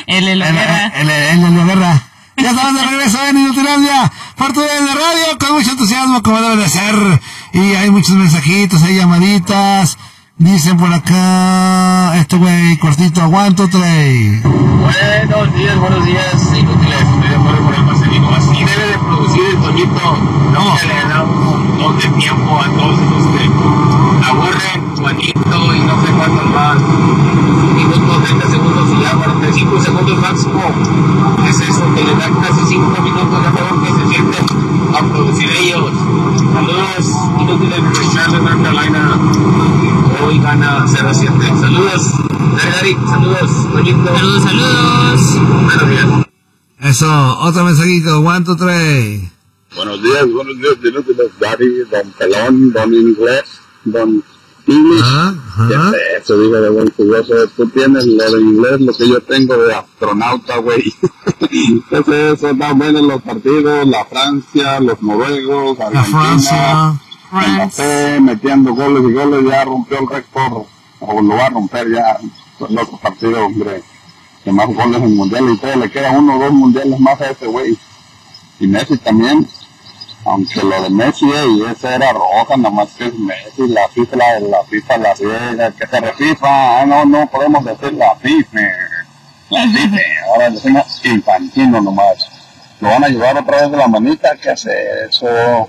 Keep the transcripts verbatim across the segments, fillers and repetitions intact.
El Elio Guerra. El Elio Guerra. Ya estamos de regreso en Inutilandia, Fortuna de Radio, con mucho entusiasmo, como debe de ser. Y hay muchos mensajitos, hay llamaditas. Dicen por acá, este güey, cortito, aguanto, Trey. Buenos días, buenos días, inútiles. Estoy de acuerdo con el Marcelino. Así debe de producir el Toñito. No se le da un montón de tiempo a todos esos que aburren, Juanito y no sé cuántos más. Minutos, treinta segundos y ya cuarenta y cinco segundos máximo. Es eso, que le dan casi cinco minutos, ya mejor que se sienten a producir ellos. Saludos, inútiles de Charlotte, North Carolina. Hoy gana cero siete. Saludos, Dari, saludos, Toñito. Saludos, saludos. Buenos días. Eso, otro mensajito, one, two, three. Buenos días, buenos días, inútiles, Dari, don Pelón, don Inglés, don English. Ajá, ¿Qué ajá. es eso, digo, de buen curioso? Tú tienes lo de inglés, lo que yo tengo de astronauta, güey. Entonces, eso está bueno en los partidos, la Francia, los noruegos, La Argentina. Francia. Mbappé metiendo goles y goles, ya rompió el récord, o lo va a romper ya en otros partidos, hombre, que más goles en mundiales y todo, le quedan uno o dos mundiales más a ese güey. Y Messi también, aunque lo de Messi, y ese era roja, nada más que es Messi, la FIFA, la, la FIFA, la riega, que se refifa, ah, no, no podemos decir la FIFA, la FIFA, ahora decimos Infantino nomás. Lo van a llevar otra vez de la manita, ¿qué hace eso?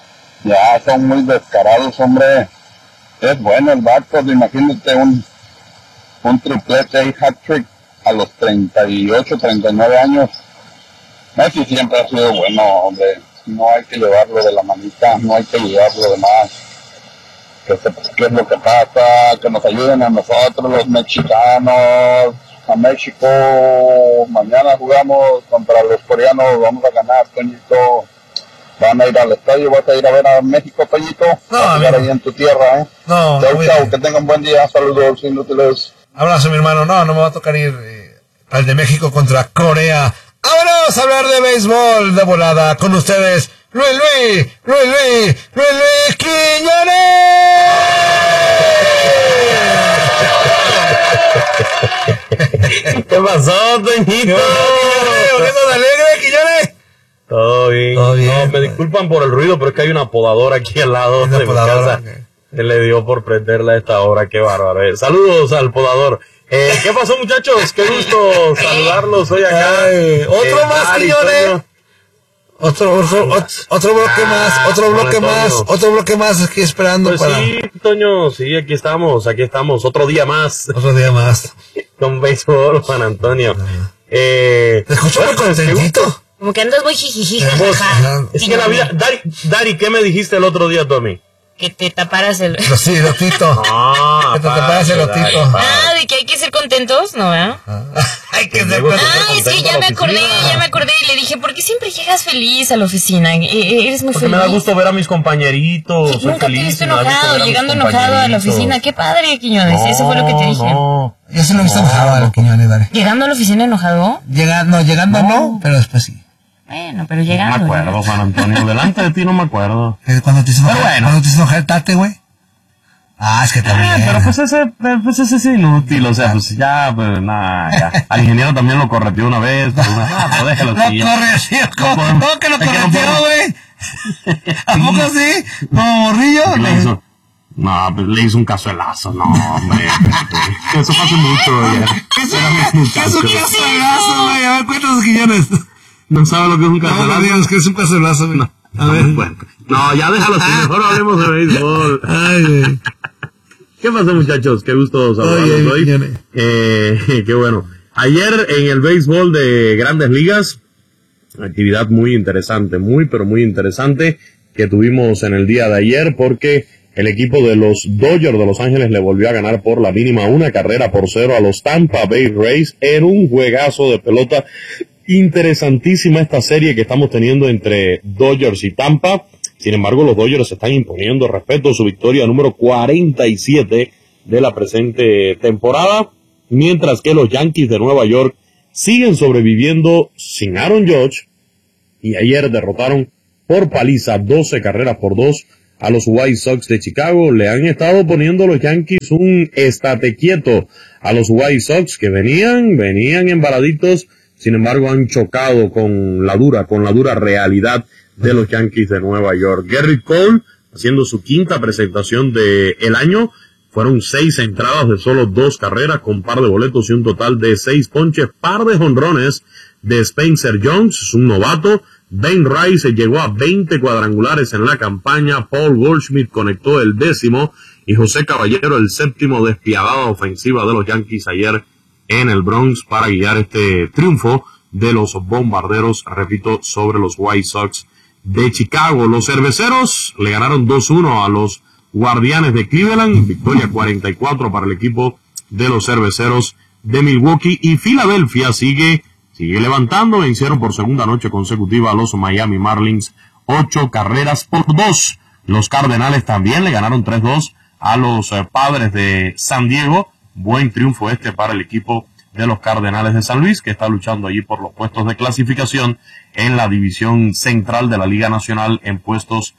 Ya son muy descarados, hombre. Es bueno el vato, imagínate un, un triplete y hat-trick a los treinta y ocho, treinta y nueve años. Messi siempre ha sido bueno, hombre. No hay que llevarlo de la manita, no hay que llevarlo de más. ¿Qué, ¿Qué es lo que pasa? Que nos ayuden a nosotros, los mexicanos, a México. Mañana jugamos contra los coreanos, vamos a ganar, Toñito. Van a ir al estadio, vas a ir a ver a México, Toñito. No, a jugar ahí en tu tierra, ¿eh? No, Chau, no, chau, que tengan buen día, saludos inútiles. Abrazo, mi hermano. No, no me va a tocar ir eh, al de México contra Corea. Vámonos a hablar de béisbol de volada con ustedes. Luis Luis, Luis Luis, Luis Luis Quiñones. ¿Qué pasó, Toñito? ¿Por qué estás alegre, Quiñones? Todo bien. Todo bien. No, me disculpan por el ruido, pero es que hay una podadora aquí al lado Una de mi podadora, casa. okay. Él le dio por prenderla a esta hora, qué bárbaro. Eh, Saludos al podador. Eh, ¿Qué pasó, muchachos? Qué gusto saludarlos hoy acá. Ay, otro Eh, más, Dari, Quiñones. Toño. Otro, otro, otro, otro bloque más, otro bloque Juan más, Antonio. otro bloque más aquí esperando Pues para sí, Toño, sí, aquí estamos, aquí estamos, otro día más otro día más. con béisbol, Juan Antonio. Eh, Te escucho muy bueno, pues, qué contentito. gusto. Como que andas muy jijiji, Vos, jajaja. es que la vida, Dari, Dari, ¿qué me dijiste el otro día, Tommy? Que te taparas el... Lo sí, Lotito. Ah, Que te taparas el padre, otito. Dari, padre. Ah, de que hay que ser contentos, ¿no? ¿Eh? Hay que ser luego te- Ay, sí, ya me acordé, ya me acordé. Y le dije, ¿por qué siempre llegas feliz a la oficina? E- e- Eres muy Porque feliz. me da gusto ver a mis compañeritos. soy Nunca te he feliz visto y me da gusto ver enojado, a mis llegando enojado a la compañeritos. oficina. Qué padre, Quiñones. Eso fue lo que te dije. No, Yo se lo he visto enojado a los Quiñones, dale. ¿Llegando a la oficina enojado? Llega, no, llegando no, pero después sí. Bueno, pero no llegando. me acuerdo, Juan Antonio. Delante de ti no me acuerdo. Eh, Cuando te hizo enojar, Pero bueno. cuando te hizo enojar el tate, güey. Ah, es que también. Ah, pero pues ese, pues ese es inútil, o sea, pues ya, pues nada, ya. Al ingeniero también lo correteó una vez, pero una, ah, pues déjalo Lo así. ya. correció, No ¿cómo, podemos- ¿cómo que lo es que no correteó, podemos- güey? ¿A poco sí? ¿Como morrillo? Le hizo, no, pues le hizo un cazuelazo, no, hombre. Eso pasa mucho, ya. ¿Qué es Era mis un muchachos. cazuelazo, güey? A ver, cuéntanos, Quiñones. ¿No sabe lo que es un No, no cazuelazo? digas que es un cazuelazo, güey. A ver. Bueno, no, ya déjalo así, mejor hablemos de béisbol. Ay, güey. ¿Qué pasó, muchachos? Qué gusto saludarlos Oye, hoy. Quiñones. Eh, qué bueno. Ayer en el béisbol de Grandes Ligas, actividad muy interesante, muy pero muy interesante que tuvimos en el día de ayer porque el equipo de los Dodgers de Los Ángeles le volvió a ganar por la mínima una carrera por cero a los Tampa Bay Rays en un juegazo de pelota. Interesantísima esta serie que estamos teniendo entre Dodgers y Tampa. Sin embargo, los Dodgers se están imponiendo respeto a su victoria número cuarenta y siete de la presente temporada, mientras que los Yankees de Nueva York siguen sobreviviendo sin Aaron Judge y ayer derrotaron por paliza doce carreras por dos a los White Sox de Chicago. Le han estado poniendo los Yankees un estate quieto a los White Sox, que venían, venían embaladitos, sin embargo han chocado con la dura, con la dura realidad de los Yankees de Nueva York. Gerrit Cole, haciendo su quinta presentación del año, fueron seis entradas de solo dos carreras, con par de boletos y un total de seis ponches, par de jonrones de Spencer Jones, es un novato. Ben Rice llegó a veinte cuadrangulares en la campaña, Paul Goldschmidt conectó el décimo, y José Caballero el séptimo. Despiadada ofensiva de los Yankees ayer en el Bronx para guiar este triunfo de los bombarderos, repito, sobre los White Sox de Chicago. Los cerveceros le ganaron dos uno a los Guardianes de Cleveland, victoria cuarenta y cuatro para el equipo de los cerveceros de Milwaukee, y Filadelfia sigue Sigue levantando, vencieron por segunda noche consecutiva a los Miami Marlins, ocho carreras por dos. Los Cardenales también le ganaron tres dos a los eh, Padres de San Diego. Buen triunfo este para el equipo de los Cardenales de San Luis, que está luchando allí por los puestos de clasificación en la división central de la Liga Nacional en puestos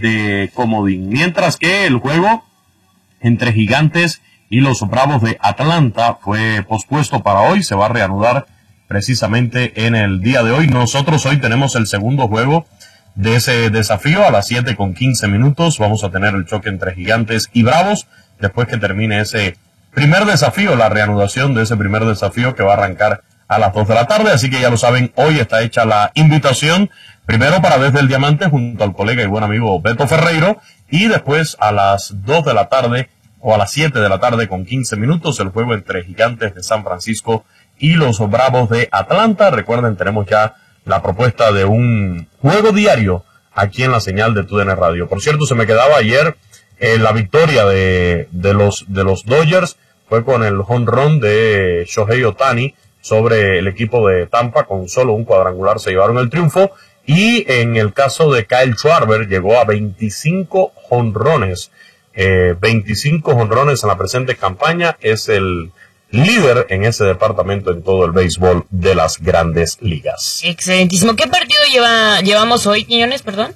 de comodín. Mientras que el juego entre Gigantes y los Bravos de Atlanta fue pospuesto para hoy, se va a reanudar precisamente en el día de hoy. Nosotros hoy tenemos el segundo juego de ese desafío a las siete con quince minutos. Vamos a tener el choque entre Gigantes y Bravos después que termine ese primer desafío, la reanudación de ese primer desafío que va a arrancar a las dos de la tarde. Así que ya lo saben, hoy está hecha la invitación, primero para Desde el Diamante junto al colega y buen amigo Beto Ferreiro, y después a las dos de la tarde o a las siete de la tarde con quince minutos el juego entre Gigantes de San Francisco y los Bravos de Atlanta. Recuerden, tenemos ya la propuesta de un juego diario aquí en la señal de T U D N Radio. Por cierto, se me quedaba ayer eh, la victoria de, de los de los Dodgers, fue con el home run de Shohei Ohtani sobre el equipo de Tampa, con solo un cuadrangular se llevaron el triunfo, y en el caso de Kyle Schwarber llegó a veinticinco jonrones, eh, veinticinco jonrones en la presente campaña, es el líder en ese departamento en todo el béisbol de las Grandes Ligas. Excelentísimo. ¿Qué partido lleva, llevamos hoy, Quiñones, perdón?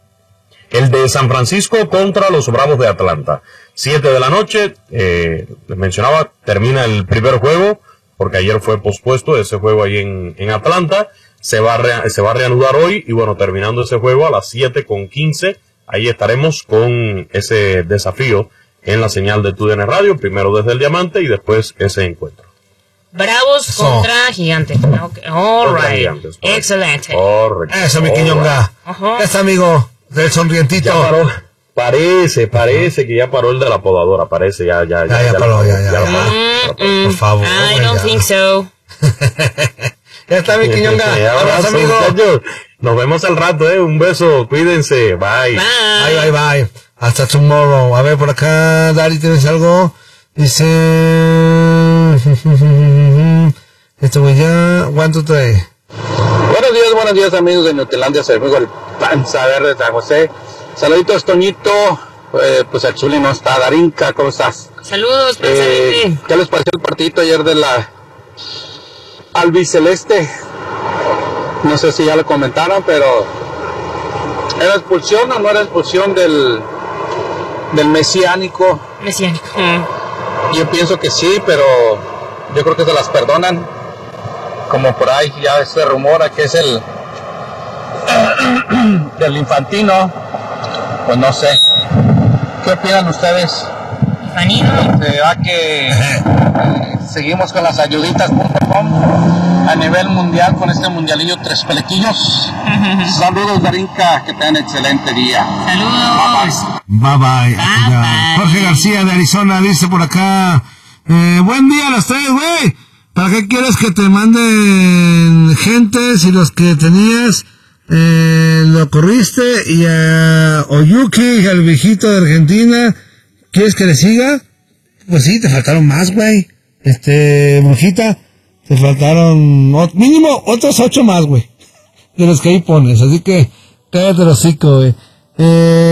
El de San Francisco contra los Bravos de Atlanta. Siete de la noche, eh, les mencionaba, termina el primer juego, porque ayer fue pospuesto ese juego ahí en, en Atlanta. Se va, a re, se va a reanudar hoy, y bueno, terminando ese juego a las siete con quince, ahí estaremos con ese desafío en la señal de T U D N Radio, primero Desde el Diamante y después ese encuentro. Bravos Eso. contra Gigantes. Okay. All right. Gigantes, excelente. Correcto. Eso, mi Quiñonga. Right. Este amigo del sonrientito. Ya paró. Parece, parece que ya paró el de la podadora. Parece, ya, ya, ya. Ya, ya, ya paró, ya, ya. ya, ya. Mm, mm, Por favor. I don't ya. think so. Ya está, mi Quiñonga. Abrazo, amigo. Muchachos. Nos vemos al rato, eh. Un beso. Cuídense. Bye. Bye, bye, bye. Hasta tomorrow. A ver, por acá, Dari, ¿tienes algo? Dice... Esto voy ya... One, two, three. Buenos días, buenos días, amigos de Newtelandia. Soy amigo el Panza Verde de San José. Saluditos, Toñito. Eh, pues el Chuli no está. Darinka, ¿cómo estás? Saludos, Panza eh, Verde. ¿Qué les pareció el partidito ayer de la albiceleste? No sé si ya lo comentaron, pero... ¿Era expulsión o no era expulsión del... del mesiánico? Mesiánico. Yo pienso que sí, pero yo creo que se las perdonan. Como por ahí ya se rumora que es el del Infantino, pues no sé. ¿Qué opinan ustedes? Infantino. ¿Será que eh, seguimos con las ayuditas punto com a nivel mundial con este mundialillo tres pelequillos? Saludos, Darinka, que tengan excelente día. Saludos. Bye bye. Bye, bye. Jorge García de Arizona dice por acá, eh, buen día a los tres, güey. ¿Para qué quieres que te manden gente si los que tenías eh, lo corriste? Y a Oyuki, al viejito de Argentina, ¿quieres que le siga? Pues sí, te faltaron más, güey. Este, Monjita, te faltaron ot- mínimo otros ocho más, güey, de los que ahí pones. Así que cállate el hocico, güey.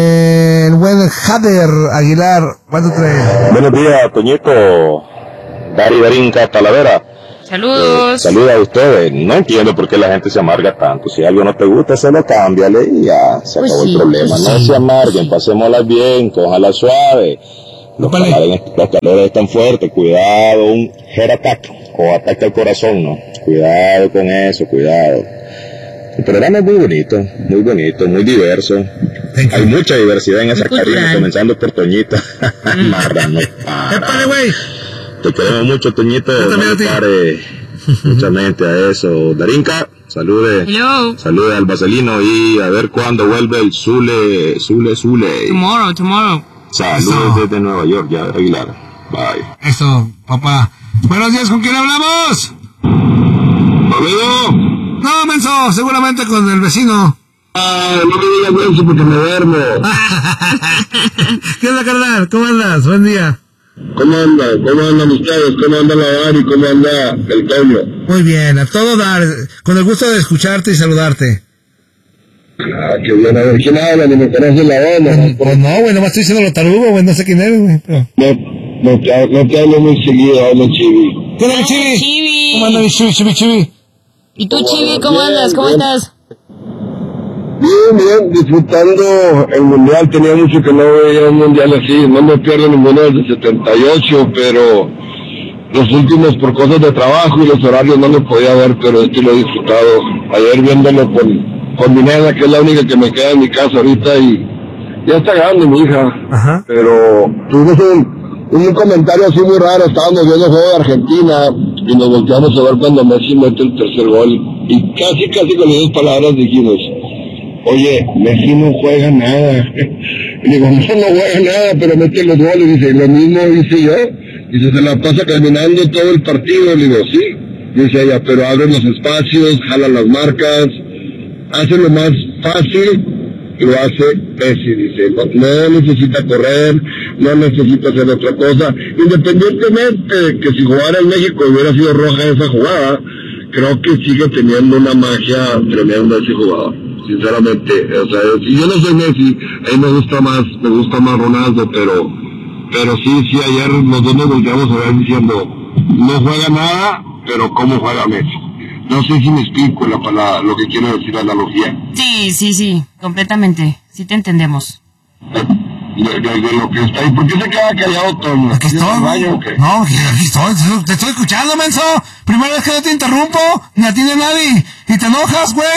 Eh, el buen Jader Aguilar, ¿cuánto trae? Buenos días, Toñito. Dari Darinka Talavera. Saludos. Eh, saludos a ustedes. No entiendo por qué la gente se amarga tanto. Si algo no te gusta, solo cámbiale y ya se Pues acabó sí, el problema. pues no sí, se amarguen, sí. pasémosla bien, cójala suave. Los Vale. calores, los calores están fuertes, cuidado, un heart attack o ataque al corazón, ¿no? Cuidado con eso, cuidado. El programa es muy bonito, muy bonito, muy diverso. Thank you. Hay mucha diversidad en esa cultural. cabina, comenzando por Toñita. Marrano, ¡Épale, güey! te queremos mucho, Toñito. Yo también No a ti. pare mucha mente a eso. Darinka, salude. Hello. Salude al vaselino y a ver cuándo vuelve el Zule, Zule, Zule. Tomorrow, tomorrow. Saludos Eso. desde Nueva York, ya, Aguilar. Bye. Eso, papá. Buenos días, ¿con quién hablamos? ¡Amigo! No, menso, seguramente con el vecino. Ah, no me digas eso porque me duermo. ¿Qué onda, carnal? ¿Cómo andas? Buen día. ¿Cómo anda? ¿Cómo andan ustedes? ¿Cómo anda la Dari? ¿Cómo anda el Toño? Muy bien, a todo dar. Con el gusto de escucharte y saludarte. Ah, qué bien. A ver, ¿quién habla? Ni me conoce la Pues, onda. pues no, güey, nomás estoy diciendo lo tarugo, güey, no sé quién eres, güey. Pero... No, no, te, no te hablo muy seguido, hablo chivi. ¿Qué onda, mi chivi? Chivi. ¿Cómo anda mi chivi, chivi, chivi? ¿Y tú, Chivi, cómo andas? ¿Cómo estás? Bien, bien, disfrutando el mundial. Tenía mucho que no veía un mundial así. No me pierdo ninguno desde setenta y ocho, pero los últimos por cosas de trabajo y los horarios no lo podía ver, pero este lo he disfrutado. Ayer viéndolo con, con mi nena, que es la única que me queda en mi casa ahorita, y ya está grande mi hija. Ajá. Pero tuvimos un, un comentario así muy raro. Estábamos viendo el juego de Argentina y nos volteamos a ver cuando Messi mete el tercer gol, y casi, casi con las dos palabras dijimos: oye, Messi no juega nada. Y digo, no, no juega nada, pero mete los goles. Dice, lo mismo hice yo. Dice, se la pasa caminando todo el partido. Le digo, sí. Dice ella, pero abre los espacios, jala las marcas, hace lo más fácil, lo hace Messi. Dice, no, no necesita correr, no necesita hacer otra cosa. Independientemente de que si jugara en México hubiera sido roja esa jugada, creo que sigue teniendo una magia tremenda ese jugador. Sinceramente, o sea, si yo no soy Messi, a mí me gusta más, me gusta más Ronaldo, pero, pero sí, sí, ayer los dos nos volteamos a ver diciendo, no juega nada, pero cómo juega Messi. No sé si me explico la palabra, lo que quiero decir, la analogía. Sí, sí, sí, completamente. Sí te entendemos. De, de, de lo que está ahí. ¿Por qué se queda callado, Toño? Aquí estoy, ¿Tienes güey. baño o qué? No, aquí aquí estoy, te estoy escuchando, menso. Primera vez que no te interrumpo, ni atiende nadie. Y te enojas, güey.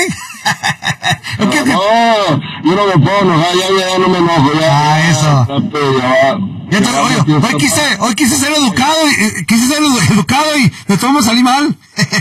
No, ¿Qué- qué- no, yo no me puedo enojar, ya, ya no me enojo, ya. Ah, ya, eso. ya, pero ya va. Ya te- Ya oye, metió hoy esta quise, parte. hoy quise ser educado, y, eh, quise ser edu- educado y de todo me salí mal.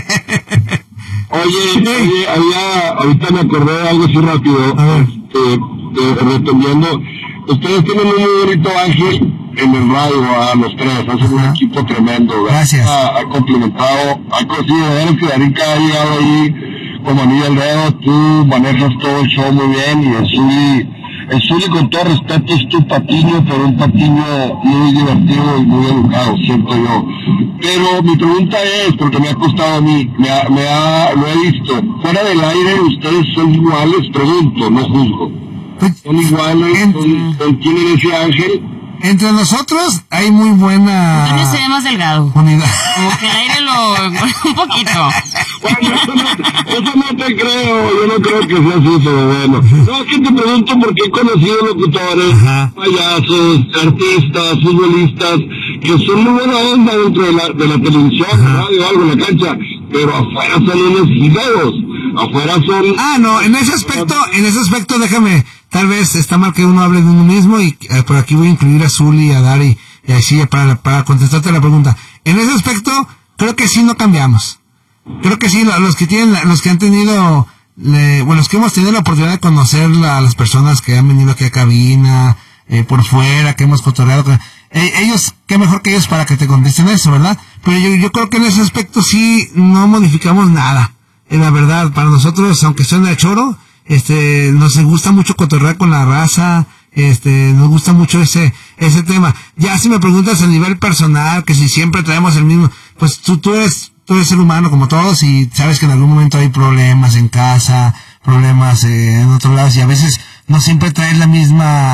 Oye, oye, había, ahorita me acordé de algo así rápido, A ver. este, eh, respondiendo, ustedes tienen un muy bonito ángel en el radio, a los tres, hacen un Ajá. equipo tremendo, ¿verdad? Gracias. Ha, ha complementado, ha conseguido ver que Darinka ha llegado ahí como anillo al dedo, tú manejas todo el show muy bien, y el Zuli, el Zuli con todo respeto es tu patiño, pero un patiño muy divertido y muy educado, siento yo. Pero mi pregunta es, porque me ha costado a mí, me ha, me ha, lo he visto, fuera del aire ustedes son iguales, pregunto, no juzgo. Son iguales, son, son, tienen ese ángel. Entre nosotros hay muy buena Antonio se ve más delgado. unidad. Como que el aire lo... un poquito. Bueno, eso no, eso no te creo, yo no creo que sea así, pero bueno. No, es que te pregunto porque he conocido locutores, Ajá. payasos, artistas, futbolistas, que son muy buena onda dentro de la, de la televisión, Ajá. radio, algo en la cancha, pero afuera son unos gileros, afuera son... Ah, no, en ese aspecto, en ese aspecto déjame, tal vez está mal que uno hable de uno mismo, y eh, por aquí voy a incluir a Zuli y a Dari, y así para, para contestarte la pregunta. En ese aspecto, creo que sí no cambiamos. Creo que sí, lo- los que tienen, la- los que han tenido, le- bueno, los que hemos tenido la oportunidad de conocer la- a las personas que han venido aquí a cabina, eh, por fuera, que hemos cotorreado con, eh, ellos, qué mejor que ellos para que te contesten eso, ¿verdad? Pero yo, yo creo que en ese aspecto sí no modificamos nada. En la verdad, para nosotros, aunque suene a choro, este, nos gusta mucho cotorrear con la raza, este, nos gusta mucho ese, ese tema. Ya si me preguntas a nivel personal, que si siempre traemos el mismo, pues tú, tú eres, tú eres ser humano como todos, y sabes que en algún momento hay problemas en casa, problemas eh, en otros lados, y a veces no siempre traes la misma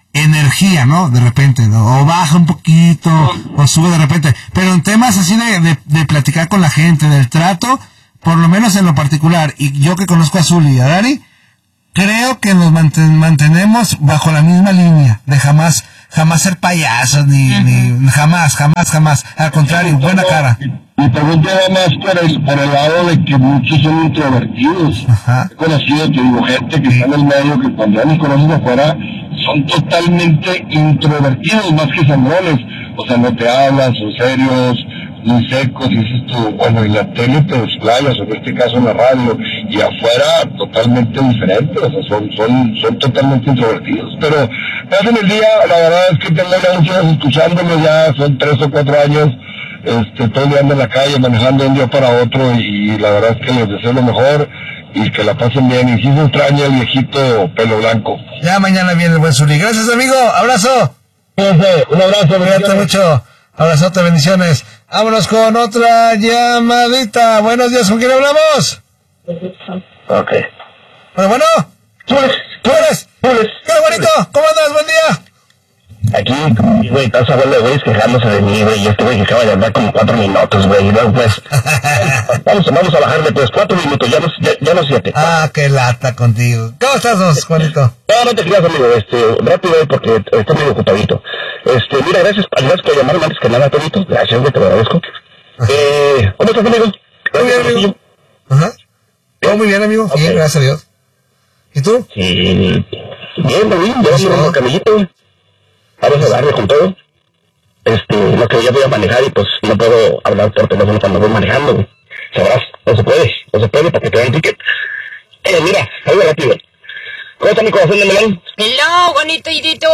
energía, ¿no? De repente, ¿no? O baja un poquito, o sube de repente. Pero en temas así de, de, de platicar con la gente, del trato, por lo menos en lo particular, y yo que conozco a Zuli y a Dari, creo que nos manten, mantenemos bajo la misma línea, de jamás, jamás ser payasos, ni, uh-huh. ni jamás, jamás, jamás. Al contrario, buena cara. Y también te da más por el, por el lado de que muchos son introvertidos. Ajá. He conocido, te digo, gente que está en el medio, que cuando ya nos conocen afuera, son totalmente introvertidos más que sangrones. O sea, no te hablan, son serios, muy secos, y dices tú, bueno, en la tele te desplayas, en este caso en la radio, y afuera totalmente diferentes, o sea, son, son, son totalmente introvertidos. Pero pasan el día, la verdad es que tengo ya muchos años escuchándolo, ya son tres o cuatro años, este, todo el día ando en la calle, manejando de un día para otro, y, y la verdad es que les deseo lo mejor, y que la pasen bien, y si se extraña el viejito pelo blanco. Ya mañana viene el buen Zuli. Gracias, amigo, abrazo. Un abrazo, cuídate mucho. Abrazote, bendiciones. Vámonos con otra llamadita. Buenos días, ¿con quién hablamos? Ok. Bueno, bueno. ¿Tú eres? ¿Tú eres? ¿Qué bonito? ¿Cómo andas? Buen día. Aquí, güey, estás hablando de güeyes quejándose de mí, güey, y este güey que acaba de hablar como cuatro minutos, güey, y luego pues, vamos, vamos a bajarle pues cuatro minutos, ya no, ya, ya no siete. Ah, qué lata contigo. ¿Cómo estás, dos, Juanito? No, no te creas, amigo, este, rápido, porque estoy medio ocupadito. Este, mira, gracias, gracias por llamarme antes que nada, Tonito, gracias, güey, te lo agradezco. Eh, ¿cómo estás, amigo? Muy bien, amigo. Ajá. Todo muy bien, amigo, okay. Bien, gracias a Dios. ¿Y tú? Sí, bien, güey, llevando un camellito, güey. Vamos a darle con todo. Este, lo que ya voy a manejar y pues no puedo hablar por teléfono cuando voy manejando, güey. Sabrás, no se puede, no se puede porque te dan ticket. Eh, mira, algo rápido. ¿Cómo está mi corazón de melón? Hello, bonito idito.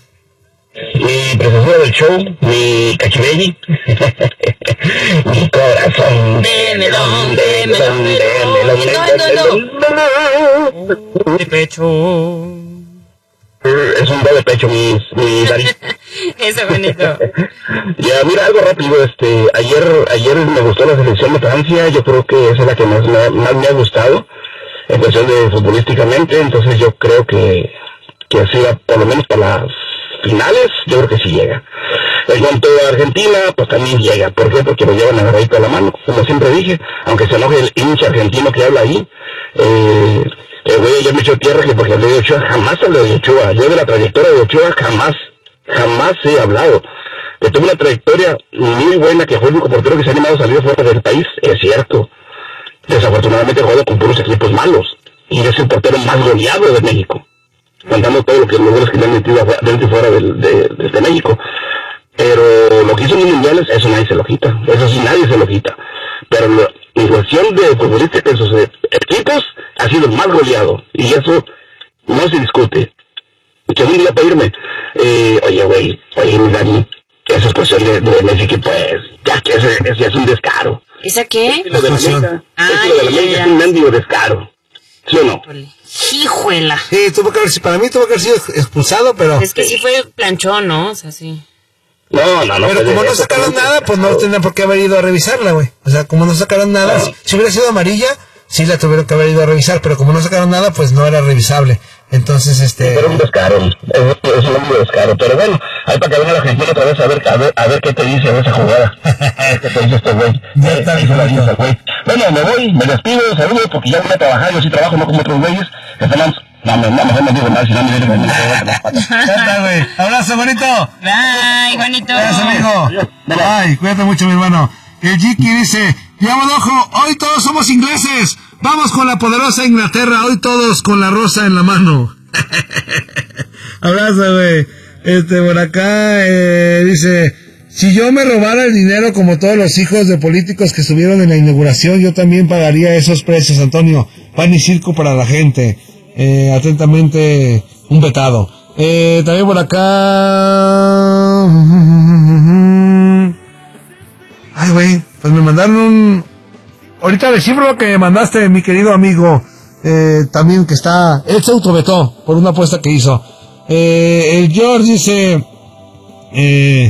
Mi preciosidad del show, mi cachibelli. Mi corazón de melón, de melón, de melón, no, no, no. De pecho. Es un doble pecho, mi, mi Dari. Eso, bonito. Ya, mira, algo rápido, este, ayer, ayer me gustó la selección de Francia, yo creo que esa es la que más, más me ha gustado, en cuestión de futbolísticamente, entonces yo creo que, que así, por lo menos para las finales, yo creo que sí llega. En cuanto a Argentina, pues también llega, ¿por qué? Porque lo llevan agarradito a la mano, como siempre dije, aunque se enoje el hincha argentino que habla ahí, eh, Eh, güey, ya me echó tierra que porque hablé de Ochoa, jamás hablé de Ochoa. Yo de la trayectoria de Ochoa jamás, jamás he hablado. Que tuve una trayectoria muy buena, que fue el único portero que se ha animado a salir fuera del país, es cierto. Desafortunadamente he jugado con puros equipos malos. Y es el portero más goleado de México. Contando todo lo que los goles que le han metido dentro y fuera del, de, de, de México. Pero lo que hizo en los mundiales, eso nadie se lo quita. Eso sí, nadie se lo quita. Pero lo, en cuestión de futbolística en sus equipos, ha sido el más goleado. Y eso no se discute. Y que un día para irme, eh, oye, güey, oye, mi Dani, esa es cuestión de, de México, pues, ya que ese, ese es un descaro. ¿Esa qué? Lo de la América, ah, lo de la América es un mendigo descaro. ¿Sí o no? Hijuela. Sí, tuvo que haber, para mí tuvo que haber sido expulsado, pero... Es que sí fue planchón, ¿no? O sea, sí. No, no, no. Pero como no sacaron nada, pues no tendrían por qué haber ido a revisarla, güey. O sea, como no sacaron nada, si, si hubiera sido amarilla, sí la tuvieron que haber ido a revisar, pero como no sacaron nada, pues no era revisable. Entonces, este... Pero un descaro, es, es un descaro. Pero bueno, hay para que venga la Argentina otra vez a ver, a ver, a ver qué te dice de esa jugada. ¿Qué te dice este güey? Ya está, eh, dice güey. Bueno, me voy, me despido, saludos, porque ya voy a trabajar, yo sí trabajo, no como otros güeyes, que están... No, no, no, mejor no digo nada, si no me viene con las patas. Ya está, güey. Abrazo, bonito. Bye, bonito. Gracias, amigo. Bye, cuídate mucho, mi hermano. El Jiki dice, llamo ojo, hoy todos somos ingleses. Vamos con la poderosa Inglaterra, hoy todos con la rosa en la mano. Abrazo, güey. Este, por acá, eh, dice, si yo me robara el dinero como todos los hijos de políticos que estuvieron en la inauguración, yo también pagaría esos precios, Antonio. Pan y circo para la gente. Eh, atentamente, un vetado. Eh, también por acá... Ay, güey, pues me mandaron un... Ahorita descifro lo que me mandaste, mi querido amigo. Eh, también que está... Él se autovetó por una apuesta que hizo. Eh, el George dice... Eh,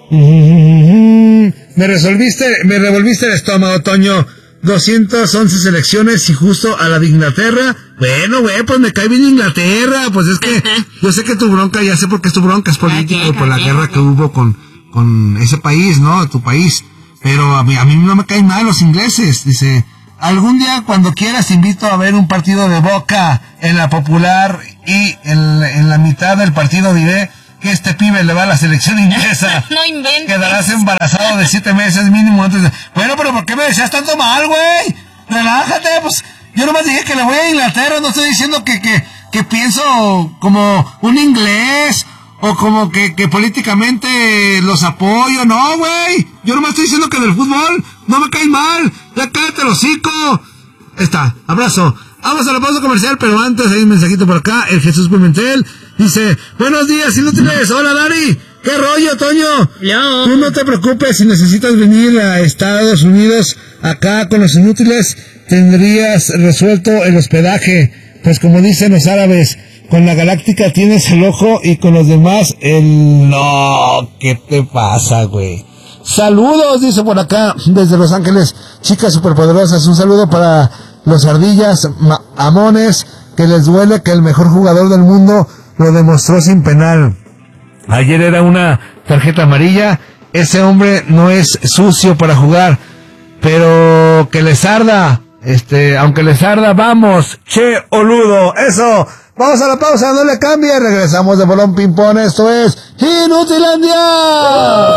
me resolviste, me revolviste el estómago, Toño. doscientas once selecciones y justo a la de Inglaterra, Bueno, güey, pues me cae bien Inglaterra, pues es que yo sé que tu bronca, ya sé por qué es tu bronca, es político, por la guerra que hubo con, con ese país, ¿no? Tu país. Pero a mí, a mí no me caen mal los ingleses, dice. Algún día, cuando quieras, te invito a ver un partido de Boca en la Popular y en, en la mitad del partido diré que este pibe le va a la selección inglesa. No inventes. Quedarás embarazado de siete meses mínimo antes de... Bueno, pero ¿por qué me decías tanto mal, güey? Relájate, pues... Yo nomás dije que le voy a Inglaterra, no estoy diciendo que, que, que pienso como un inglés o como que, que políticamente los apoyo, no, güey. Yo nomás estoy diciendo que del fútbol no me cae mal. Ya cállate el hocico. Ahí está, abrazo. Vamos a la pausa comercial, pero antes hay un mensajito por acá. El Jesús Pimentel dice, buenos días, inútiles. Hola, Dari. ¿Qué rollo, Toño? No. Tú no te preocupes, si necesitas venir a Estados Unidos acá con los inútiles, tendrías resuelto el hospedaje. Pues como dicen los árabes, con la Galáctica tienes el ojo y con los demás el... No, ¿qué te pasa, güey? Saludos, dice por acá, desde Los Ángeles, chicas superpoderosas. Un saludo para los ardillas ma- amones, que les duele que el mejor jugador del mundo lo demostró sin penal. Ayer era una tarjeta amarilla. Ese hombre no es sucio para jugar, pero que les arda, este, aunque les arda, vamos, che, oludo, eso. Vamos a la pausa, no le cambie, regresamos de Bolón Ping Pong, esto es Inutilandia.